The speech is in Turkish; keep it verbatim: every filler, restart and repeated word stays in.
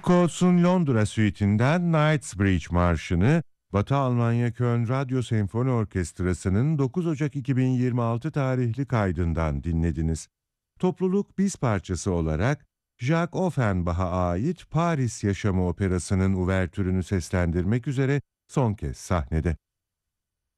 Nichols'un Londra Suite'inden Knightsbridge Marşı'nı Batı Almanya Köln Radyo Senfoni Orkestrası'nın dokuz Ocak iki bin yirmi altı tarihli kaydından dinlediniz. Topluluk biz parçası olarak Jacques Offenbach'a ait Paris Yaşamı Operası'nın uvertürünü seslendirmek üzere son kez sahnede.